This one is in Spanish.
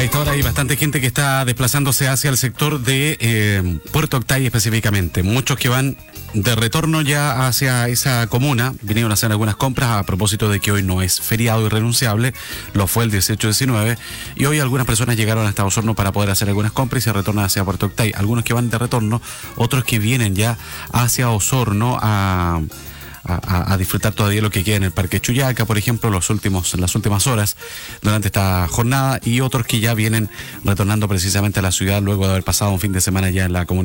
A esta hora hay bastante gente que está desplazándose hacia el sector de Puerto Octay específicamente. Muchos que van de retorno ya hacia esa comuna, vinieron a hacer algunas compras a propósito de que hoy no es feriado irrenunciable, lo fue el 18-19, y hoy algunas personas llegaron hasta Osorno para poder hacer algunas compras y se retornan hacia Puerto Octay. Algunos que van de retorno, otros que vienen ya hacia Osorno a disfrutar todavía lo que queda en el Parque Chuyaca, por ejemplo, las últimas horas durante esta jornada, y otros que ya vienen retornando precisamente a la ciudad luego de haber pasado un fin de semana ya en la comunidad